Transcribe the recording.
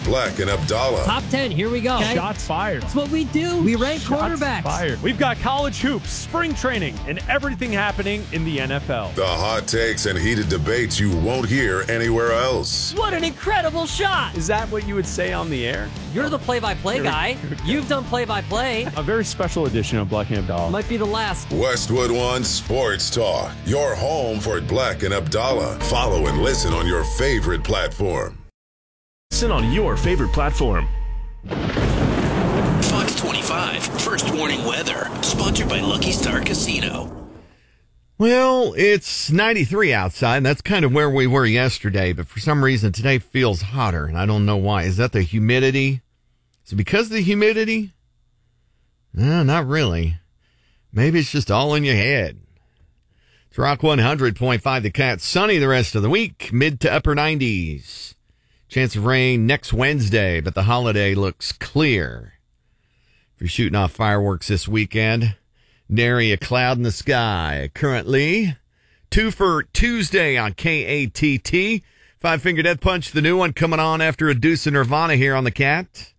Black and Abdallah. Top 10, here we go. Okay? Shots fired. That's what we do. We rank quarterbacks. Fired. We've got college hoops, spring training, and everything happening in the NFL. The hot takes and heated debates you won't hear anywhere else. What an incredible shot. Is that what you would say on the air? You're the play-by-play guy. You've done play-by-play. A very special edition of Black and Abdallah. Might be the last. Westwood One Sports Talk. Your home for Black and Abdallah. Follow and listen on your favorite platform. Listen on your favorite platform. Fox 25, First Warning Weather, sponsored by Lucky Star Casino. Well, it's 93 outside, and that's kind of where we were yesterday, but for some reason today feels hotter, and I don't know why. Is that the humidity? Is it because of the humidity? No, not really. Maybe it's just all in your head. It's Rock 100.5 The Cat. Sunny the rest of the week, mid to upper 90s. Chance of rain next Wednesday, but the holiday looks clear. If you're shooting off fireworks this weekend, nary a cloud in the sky. Currently, 2 for Tuesday on KATT. Five Finger Death Punch, the new one coming on after a deuce of Nirvana here on The Cat.